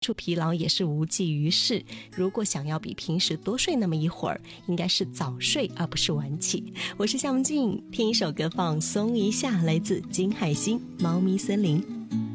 出疲劳也是无济于事。如果想要比平时多睡那么一会儿，应该是早睡而不是晚起。我是夏梦静，听一首歌放松一下，来自金海心《猫咪森林》。